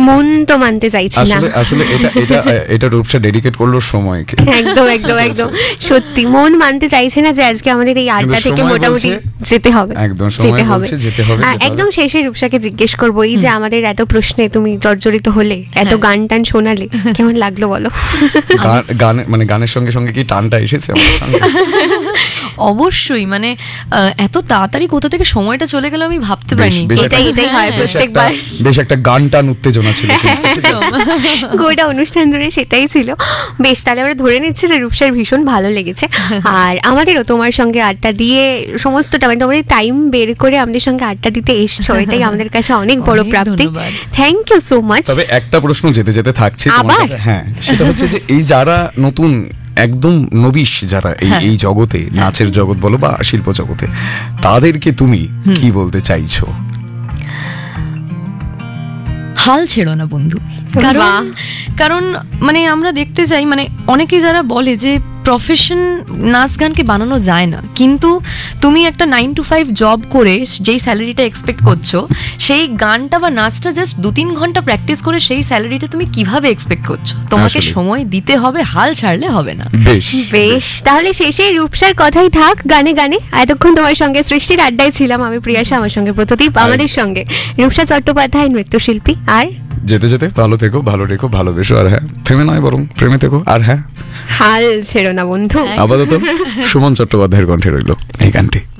মন তো মানতে চাইছি না। আসলে এটা রূপসা ডেডিকেট করলো সময়কে। একদম একদম একদম সত্যি মন মানতে চাইছে না যে আজকে আমাদের এই আড্ডা থেকে মোটামুটি যেতে হবে, একদম যেতে হবে। একদম শেষে রূপসাকে জিজ্ঞেস করবো, এই যে আমাদের এত প্রশ্নে তুমি জর্জরিত হলে, এত গান টান শোনালে, কেমন লাগলো বলো? গান মানে গানের সঙ্গে সঙ্গে কি টানটা এসেছে আমার সঙ্গে? অবশ্যই, মানে এত তাড়াতাড়ি কোথা থেকে সময়টা চলে গেল আমি ভাবতে পারিনি। এটাই হয় প্রত্যেকবার। বেশ একটা গান টান উত্তেজনা ছিল গোটা অনুষ্ঠান জুড়ে, সেটাই ছিল। বেশ, তাহলে আমরা ধরে নিচ্ছি যে রূপসার ভীষণ ভালো লেগেছে, আর আমাদেরও তোমার সঙ্গে আড্ডা দিয়ে সমস্তটা, মানে তোমার টাইম বের করে আমাদের সঙ্গে আড্ডা দিতে এসছো, এটাই আমাদের কাছে অনেক বড় প্রাপ্তি। Thank you so much. তবে একটা প্রশ্ন যেতে যেতে থাকছে তোমার কাছে, হ্যাঁ, সেটা হচ্ছে যে এই যারা নতুন একদম নবিশ যারা এই জগতে, নাচের জগৎ বলো বা শিল্প জগতে, তাদেরকে তুমি কি বলতে চাইছো? হাল ছেড়ো না বন্ধু, কারণ মানে আমরা দেখতে চাই, মানে অনেকেই যারা বলে যে প্রফেশন নাচ গানকে বানানো যায় না, কিন্তু তুমি একটা 9 to 5 জব করে যেই স্যালারিটা এক্সপেক্ট করছো, সেই গানটা বা নাচটা জাস্ট 2-3 ঘন্টা প্র্যাকটিস করে সেই স্যালারিটা তুমি কিভাবে এক্সপেক্ট করছো? তোমাকে সময় দিতে হবে, হাল ছাড়লে হবে না। বেশ, তাহলে শেষে রূপসার কথাই থাক গানে গানে। এতক্ষণ তোমার সঙ্গে সৃষ্টির আড্ডায় ছিলাম আমি প্রিয়াশা, আমার সঙ্গে প্রতিদীপ, আমাদের সঙ্গে রূপসা চট্টোপাধ্যায় নৃত্যশিল্পী। আর যেতে যেতে ভালো থেকো, ভালো রেখো, ভালোবেসো, আর হ্যাঁ থেমে নয় বরং প্রেমে থেকো, আর হ্যাঁ হাল ছেড়ো না বন্ধু। আপাতত সুমন চট্টোপাধ্যায়ের কণ্ঠে রইল এই গানটি।